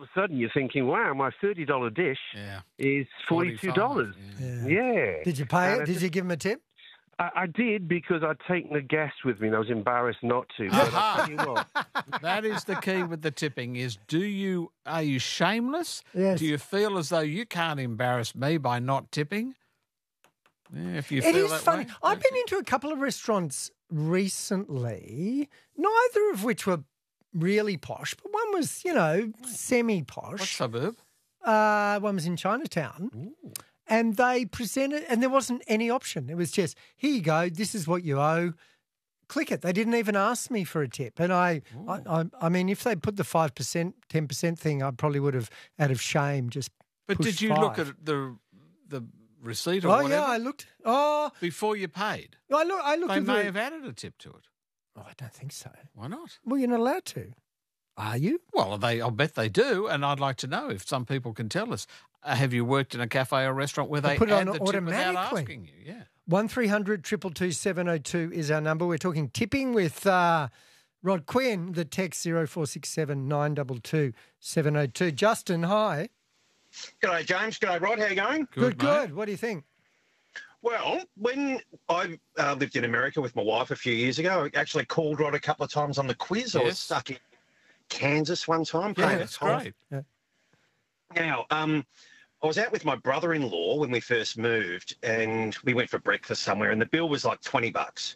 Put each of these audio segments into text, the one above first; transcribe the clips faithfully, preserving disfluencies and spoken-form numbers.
a sudden you're thinking, wow, my thirty dollars dish yeah. is forty-two dollars. Yeah. Yeah. Did you pay And it? I Did just- you give him a tip? I, I did because I'd taken the guest with me and I was embarrassed not to. But Aha. I'll tell you what. That is the key with the tipping is do you are you shameless? Yes. Do you feel as though you can't embarrass me by not tipping? Yeah, if you It feel is that funny. way, I've don't been into a couple of restaurants recently, neither of which were really posh, but one was, you know, What semi-posh. suburb? Uh, one was in Chinatown. And they presented, and there wasn't any option. It was just, here you go, this is what you owe. Click it. They didn't even ask me for a tip. And I, I, I, I mean, if they put the five percent, ten percent thing, I probably would have, out of shame, just But pushed did you look five. at the the receipt or Oh, whatever yeah, I looked. Oh, before you paid? I, look, I looked They at may the... have added a tip to it. Oh, I don't think so. Why not? Well, you're not allowed to. Are you? Well, they, I'll bet they do, and I'd like to know if some people can tell us. Uh, have you worked in a cafe or restaurant where They they, put it add on the tip without automatically. asking you? Yeah. one three hundred two two two seven oh two is our number. We're talking tipping with uh, Rod Quinn. The text zero four six seven nine two two seven oh two. Justin, hi. G'day, James. G'day, Rod. How you going? Good, mate. good. What do you think? Well, when I uh, lived in America with my wife a few years ago, I actually called Rod a couple of times on the quiz. I was Yes. stuck in Kansas one time. Yeah, paying a that's toll. great. Now, um, I was out with my brother-in-law when we first moved, and we went for breakfast somewhere, and the bill was like twenty bucks.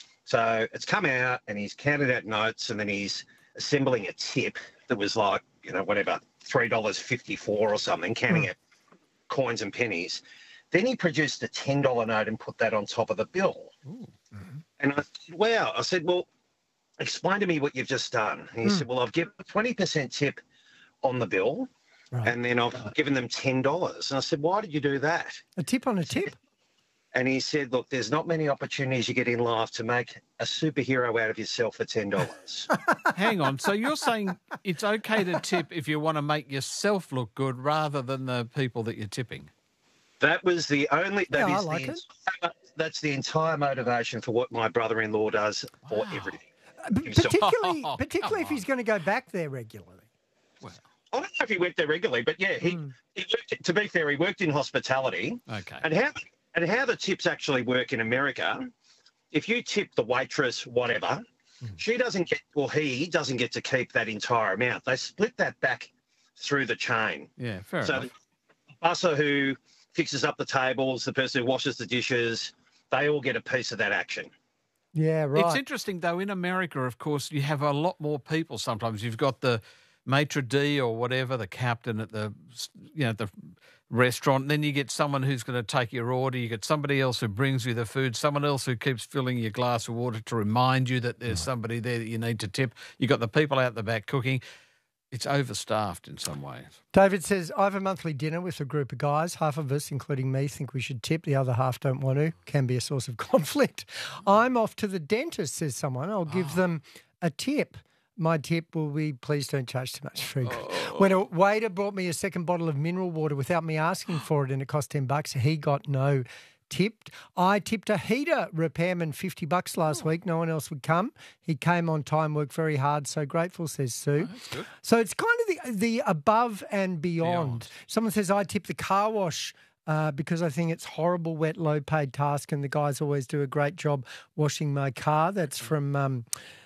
So it's come out, and he's counted out notes, and then he's assembling a tip that was like, you know, whatever, three dollars fifty-four or something, counting out coins and pennies. Then he produced a ten dollar note and put that on top of the bill. And I said, wow. I said, well, explain to me what you've just done. And he said, well, I've given a twenty percent tip on the bill, Right. and then I've given them ten dollars. And I said, why did you do that? A tip on a tip? And he said, look, there's not many opportunities you get in life to make a superhero out of yourself for ten dollars. Hang on. So you're saying it's okay to tip if you want to make yourself look good rather than the people that you're tipping? That was the only, that Yeah, I is like the it. entire, that's the entire motivation for what my brother-in-law does for everything. But Himself. particularly, Oh, particularly come if he's going to go back there regularly. Well, I don't know if he worked there regularly, but yeah, he, he worked, to be fair, he worked in hospitality. okay. And how and how the tips actually work in America, if you tip the waitress, whatever, she doesn't get, or he doesn't get to keep that entire amount. They split that back through the chain. Yeah, fair So enough. the busser who fixes up the tables, the person who washes the dishes, they all get a piece of that action. Yeah, right. It's interesting, though, in America, of course, you have a lot more people sometimes. You've got the maitre d' or whatever, the captain at the, you know, the restaurant. Then you get someone who's going to take your order. You get somebody else who brings you the food, someone else who keeps filling your glass of water to remind you that there's somebody there that you need to tip. You've got the people out the back cooking. It's overstaffed in some ways. David says, I have a monthly dinner with a group of guys. Half of us, including me, think we should tip. The other half don't want to. Can be a source of conflict. I'm off to the dentist, says someone. I'll give them a tip. My tip will be, please don't charge too much food. When a waiter brought me a second bottle of mineral water without me asking for it and it cost ten bucks, he got no tipped. I tipped a heater repairman fifty bucks last week. No one else would come. He came on time, worked very hard. So grateful, says Sue. That's good. So it's kind of the the above and beyond. Beyond. Someone says, I tip the car wash uh, because I think it's horrible, wet, low-paid task and the guys always do a great job washing my car. That's from um,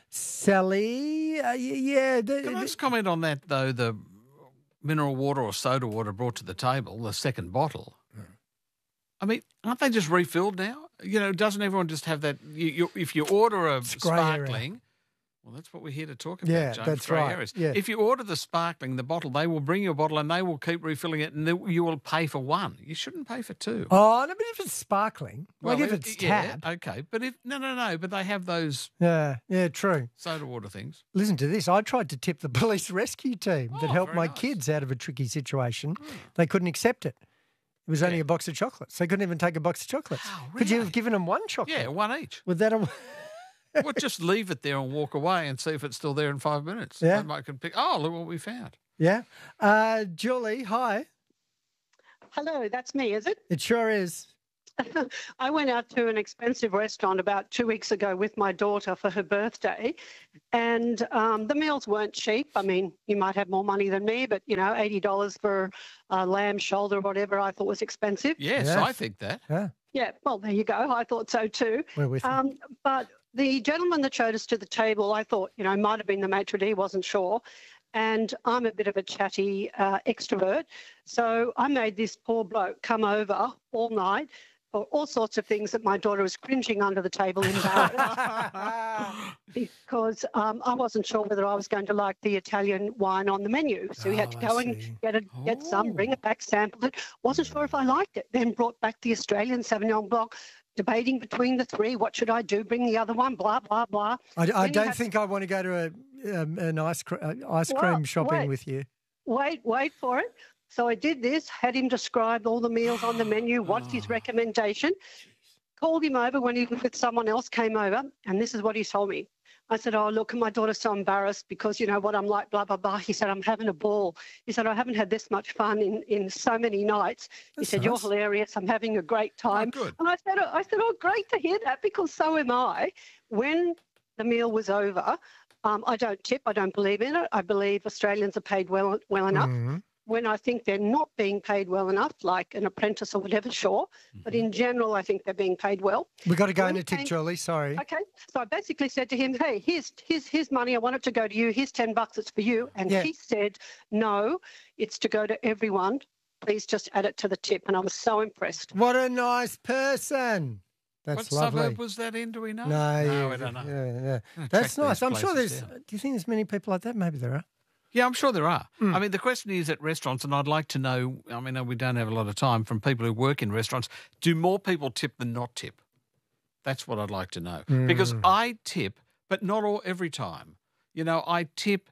Sally. Uh, y- yeah. the- Can I the- just comment on that, though, the mineral water or soda water brought to the table, the second bottle? I mean, aren't they just refilled now? You know, doesn't everyone just have that? You, you, if you order a grey area. sparkling, well, that's what we're here to talk about, Yeah, James, that's grey right, areas. yeah. If you order the sparkling, the bottle, they will bring you a bottle and they will keep refilling it and they- you will pay for one. You shouldn't pay for two. Oh, no, but if it's sparkling, like if it- it's yeah, tab. okay. But if, no, no, no, but they have those Yeah, yeah, true. soda water things. Listen to this. I tried to tip the police rescue team that Oh, helped very my nice. kids out of a tricky situation. They couldn't accept it. It was only Yeah. a box of chocolates. They couldn't even take a box of chocolates. Wow, Could you really? have given them one chocolate? Yeah, one each. With that, a- Well, just leave it there and walk away and see if it's still there in five minutes. Yeah. They might can pick. Oh, look what we found. yeah. Uh, Julie, hi. Hello, that's me, is it? It sure is. I went out to an expensive restaurant about two weeks ago with my daughter for her birthday, and um, the meals weren't cheap. I mean, you might have more money than me, but, you know, eighty dollars for a lamb shoulder or whatever I thought was expensive. Yes, Yeah. I think that. Yeah, Yeah, well, there you go. I thought so too. we're with you. Um, but the gentleman that showed us to the table, I thought, you know, might have been the maitre d', wasn't sure. And I'm a bit of a chatty uh, extrovert. So I made this poor bloke come over all night for all sorts of things that my daughter was cringing under the table embarrassed because um, I wasn't sure whether I was going to like the Italian wine on the menu. So we had to Oh, I go and see. get a, get some, bring it back, sample it. Wasn't sure if I liked it. Then brought back the Australian Sauvignon Blanc, debating between the three. What should I do? Bring the other one, blah, blah, blah. I, I Then you don't had- think I want to go to a um, an ice, cr- uh, ice Well, cream shopping wait. with you. Wait, wait for it. So I did this, had him describe all the meals on the menu, what's his recommendation, called him over when he was with someone else, came over, and this is what he told me. I said, oh, look, my daughter's so embarrassed because you know what I'm like, blah, blah, blah. He said, I'm having a ball. He said, I haven't had this much fun in, in so many nights. He That's said, you're nice. hilarious. I'm having a great time. good. And I said, I said, oh, great to hear that because so am I. When the meal was over, um, I don't tip. I don't believe in it. I believe Australians are paid well, well enough. Mhm. When I think they're not being paid well enough, like an apprentice or whatever, sure. But in general, I think they're being paid well. We've got to go When into he tick, came- Julie. Sorry. Okay. So I basically said to him, hey, here's, here's, here's money. I want it to go to you. Here's ten bucks. It's for you. And Yeah. he said, no, it's to go to everyone. Please just add it to the tip. And I was so impressed. What a nice person. That's what lovely. suburb was that in? Do we know? No, no, yeah, we don't know. Yeah, yeah. Gonna That's track nice. these I'm sure places there's. down. Do you think there's many people like that? Maybe there are. Yeah, I'm sure there are. Hmm. I mean, the question is at restaurants, and I'd like to know, I mean, we don't have a lot of time from people who work in restaurants, do more people tip than not tip? That's what I'd like to know. Because Hmm. I tip, but not all every time. You know, I tip,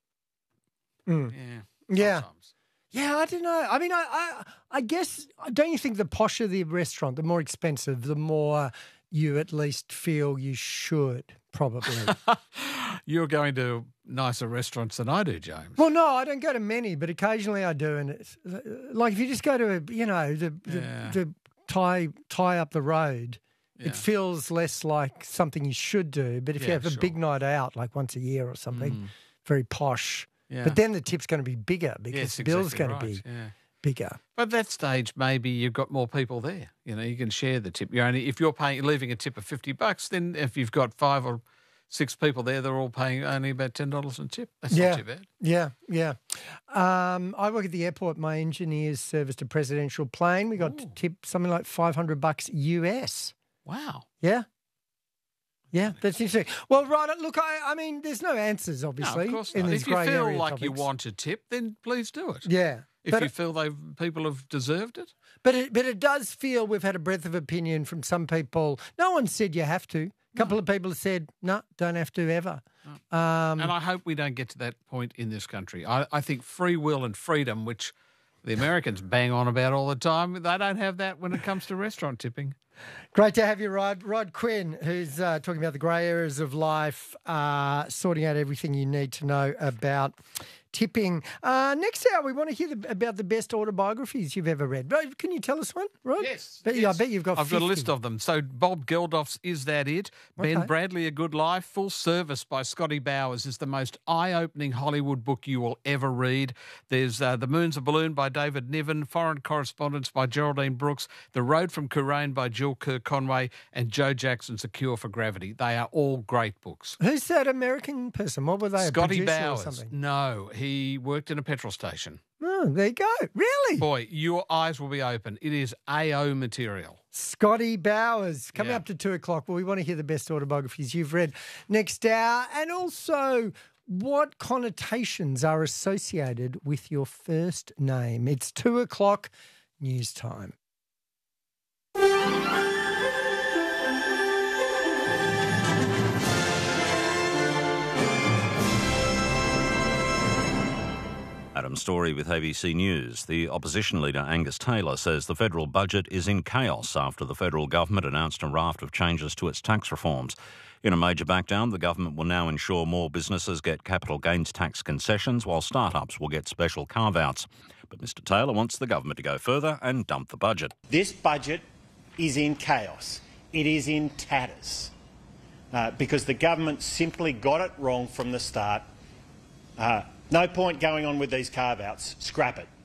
Mm. yeah, Yeah. sometimes. Yeah, I don't know. I mean, I, I, I guess, don't you think the posher the restaurant, the more expensive, the more you at least feel you should, probably. You're going to nicer restaurants than I do, James. Well, no, I don't go to many, but occasionally I do. And it's like if you just go to, a, you know, the, the, Yeah. the tie, tie up the road, Yeah. it feels less like something you should do. But if you Yeah, have a sure. big night out, like once a year or something, Mm. very posh. Yeah. But then the tip's going to be bigger because Yes, the bill's exactly going to right, be yeah. bigger. But at that stage, maybe you've got more people there. You know, you can share the tip. You're only if you're paying, leaving a tip of fifty bucks, then if you've got five or six people there, they're all paying only about ten dollars in tip. That's Yeah. not too bad. Yeah, yeah. Um, I work at the airport. My engineers serviced a presidential plane. We got to Ooh. tip something like five hundred bucks U S. Wow. Yeah. Yeah, that's interesting. Well, right, look, I, I mean, there's no answers, No, obviously, of course in not. these If you grey feel area like you topics. want a tip, then please do it. Yeah. If but, you feel they people have deserved it. but, it, but it does feel we've had a breadth of opinion from some people. No one said you have to. A couple of people have said, no, don't have to ever. Um, And I hope we don't get to that point in this country. I, I think free will and freedom, which the Americans bang on about all the time, they don't have that when it comes to restaurant tipping. Great to have you, Rod. Rod Quinn, who's uh, talking about the grey areas of life, uh, sorting out everything you need to know about tipping. Uh, next hour, we want to hear the, about the best autobiographies you've ever read. Rod, can you tell us one, Rod? Yes, Bet you, yes. I bet you've got I've got a fifty. list of them. So Bob Geldof's Is That It? Ben Okay. Bradley, A Good Life. Full Service by Scotty Bowers is the most eye-opening Hollywood book you will ever read. There's uh, The Moon's a Balloon by David Niven, Foreign Correspondence by Geraldine Brooks, The Road from Kurain by Jill Kerr Conway, and Joe Jackson's A Cure for Gravity. They are all great books. Who's that American person? What were they, a Scotty producer Bowers. or something? No, he worked in a petrol station. Oh, there you go. Really? Boy, your eyes will be open. It is A O material. Scotty Bowers coming Yeah. up to two o'clock. Well, we want to hear the best autobiographies you've read next hour, and also what connotations are associated with your first name. It's two o'clock news time. Adam Story with A B C News. The opposition leader Angus Taylor says the federal budget is in chaos after the federal government announced a raft of changes to its tax reforms. In a major backdown, the government will now ensure more businesses get capital gains tax concessions while startups will get special carve-outs. But Mr Taylor wants the government to go further and dump the budget. This budget is in chaos. It is in tatters uh, because the government simply got it wrong from the start. Uh, no point going on with these carve-outs. Scrap it.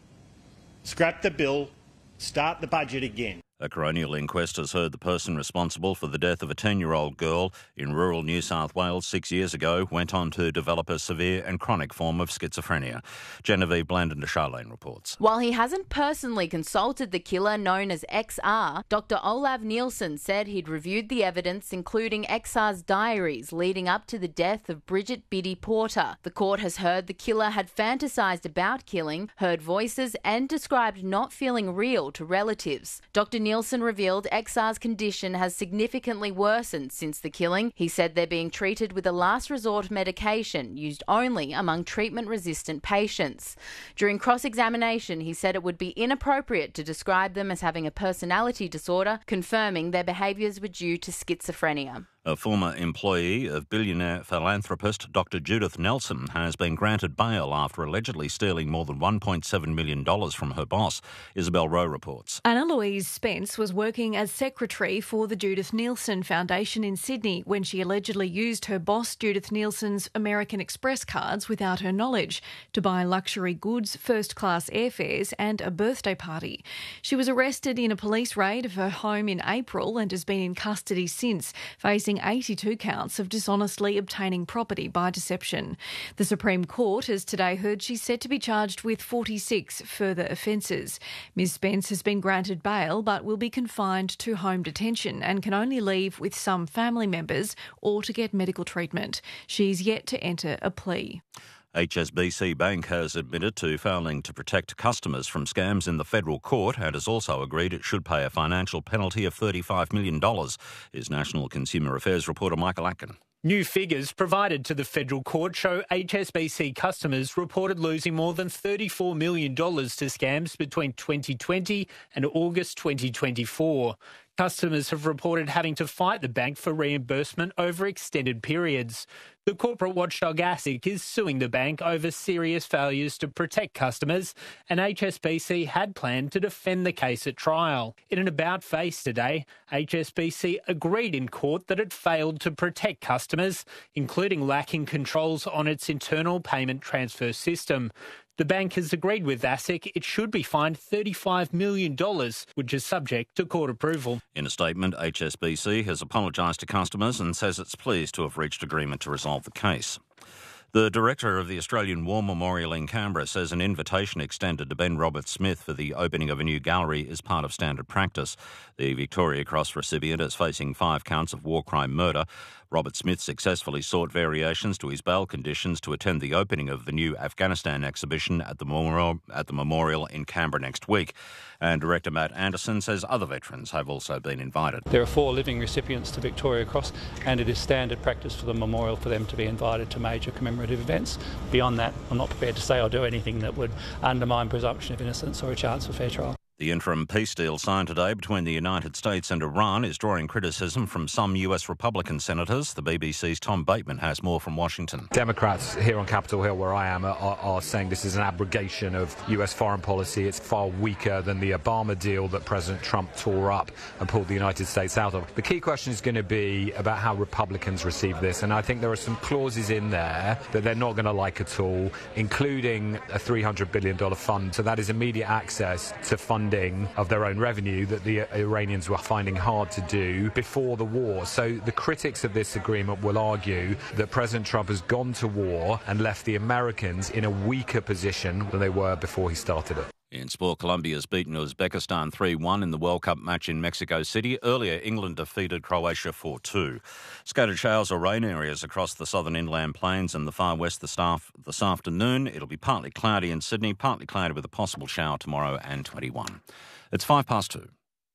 Scrap the bill. Start the budget again. A coronial inquest has heard the person responsible for the death of a ten-year-old girl in rural New South Wales six years ago went on to develop a severe and chronic form of schizophrenia. Genevieve Blandon de Charlene reports. While he hasn't personally consulted the killer known as X R, Doctor Olav Nielsen said he'd reviewed the evidence, including X R's diaries leading up to the death of Bridget Biddy Porter. The court has heard the killer had fantasised about killing, heard voices and described not feeling real to relatives. Doctor Nielsen revealed X R's condition has significantly worsened since the killing. He said they're being treated with a last resort medication used only among treatment-resistant patients. During cross-examination, he said it would be inappropriate to describe them as having a personality disorder, confirming their behaviours were due to schizophrenia. A former employee of billionaire philanthropist Doctor Judith Nelson has been granted bail after allegedly stealing more than one point seven million dollars from her boss. Isabel Rowe reports. Anna Louise Spence was working as secretary for the Judith Neilson Foundation in Sydney when she allegedly used her boss Judith Neilson's American Express cards without her knowledge to buy luxury goods, first-class airfares and a birthday party. She was arrested in a police raid of her home in April and has been in custody since, facing eighty-two counts of dishonestly obtaining property by deception. The Supreme Court has today heard she's set to be charged with forty-six further offences. Ms Spence has been granted bail but will be confined to home detention and can only leave with some family members or to get medical treatment. She's yet to enter a plea. H S B C Bank has admitted to failing to protect customers from scams in the federal court and has also agreed it should pay a financial penalty of thirty-five million dollars. Here's National Consumer Affairs reporter Michael Atkin. New figures provided to the federal court show H S B C customers reported losing more than thirty-four million dollars to scams between twenty twenty and August twenty twenty-four. Customers have reported having to fight the bank for reimbursement over extended periods. The corporate watchdog ASIC is suing the bank over serious failures to protect customers, and H S B C had planned to defend the case at trial. In an about-face today, H S B C agreed in court that it failed to protect customers, including lacking controls on its internal payment transfer system. The bank has agreed with ASIC it should be fined thirty-five million dollars, which is subject to court approval. In a statement, H S B C has apologised to customers and says it's pleased to have reached agreement to resolve the case. The director of the Australian War Memorial in Canberra says an invitation extended to Ben Roberts-Smith for the opening of a new gallery is part of standard practice. The Victoria Cross recipient is facing five counts of war crime murder. Roberts-Smith successfully sought variations to his bail conditions to attend the opening of the new Afghanistan exhibition at the memorial, at the memorial in Canberra next week. And Director Matt Anderson says other veterans have also been invited. There are four living recipients to Victoria Cross, and it is standard practice for the memorial for them to be invited to major commemorative events. Beyond that, I'm not prepared to say or do anything that would undermine presumption of innocence or a chance for fair trial. The interim peace deal signed today between the United States and Iran is drawing criticism from some U S Republican senators. The B B C's Tom Bateman has more from Washington. Democrats here on Capitol Hill, where I am, are, are saying this is an abrogation of U S foreign policy. It's far weaker than the Obama deal that President Trump tore up and pulled the United States out of. The key question is going to be about how Republicans receive this, and I think there are some clauses in there that they're not going to like at all, including a three hundred billion dollars fund. So that is immediate access to funding of their own revenue that the Iranians were finding hard to do before the war. So the critics of this agreement will argue that President Trump has gone to war and left the Americans in a weaker position than they were before he started it. In sport, Colombia's beaten Uzbekistan three one in the World Cup match in Mexico City. Earlier, England defeated Croatia four two. Scattered showers or rain areas across the southern inland plains and the far west this, staff, this afternoon. It'll be partly cloudy in Sydney, partly cloudy with a possible shower tomorrow and twenty-one. It's five past two.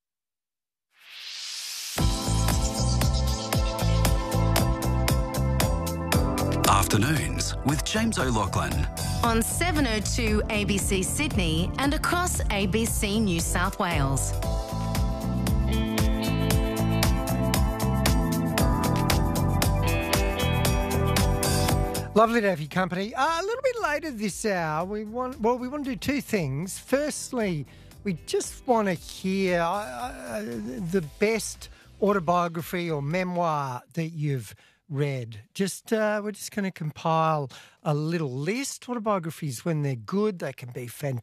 Afternoons with James O'Loughlin. On seven oh two A B C Sydney and across A B C New South Wales. Lovely to have your company. Uh, a little bit later this hour, we want well, we want to do two things. Firstly, We just want to hear uh, uh, the best autobiography or memoir that you've read. Just uh, we're just going to compile a little list. Autobiographies, when they're good, they can be fantastic.